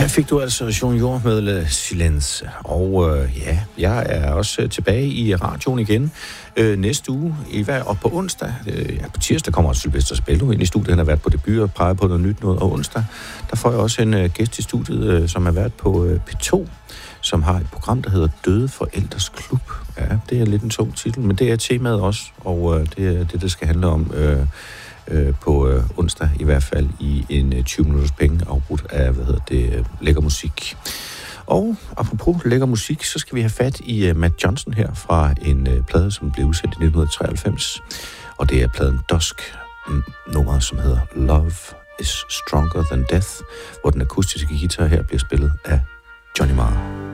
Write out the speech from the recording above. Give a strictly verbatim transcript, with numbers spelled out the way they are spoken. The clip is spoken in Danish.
Her fik du altså Junior med Le Silence. Og øh, ja, jeg er også tilbage i radioen igen øh, næste uge. I hver, og på onsdag, øh, ja, på tirsdag kommer Sylvester Spello ind i studiet. Han har været på debut og peget på noget nyt noget. Og onsdag, der får jeg også en øh, gæst i studiet, øh, som har været på øh, P to, som har et program, der hedder Døde Forældres Klub. Ja, det er lidt en tung titel, men det er temaet også, og øh, det er det, det skal handle om øh, øh, på øh, onsdag, i hvert fald i en øh, tyve minutters penge afbrudt af, hvad hedder det, øh, lækker musik. Og apropos lækker musik, så skal vi have fat i uh, Matt Johnson her fra en uh, plade, som blev udsendt i nitten treoghalvfems. Og det er pladen Dusk, nummeret som hedder Love is Stronger Than Death, hvor den akustiske guitar her bliver spillet af Johnny Marr.